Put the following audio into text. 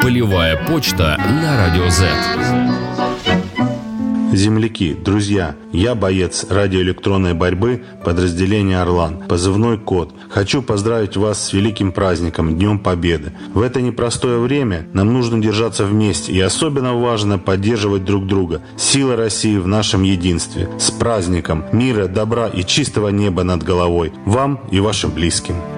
Полевая почта на Радио Z. Земляки, друзья, я боец радиоэлектронной борьбы подразделения «Орлан», позывной «Кот». Хочу поздравить вас с великим праздником, Днем Победы. В это непростое время нам нужно держаться вместе, и особенно важно поддерживать друг друга. Сила России в нашем единстве. С праздником! Мира, добра и чистого неба над головой. Вам и вашим близким.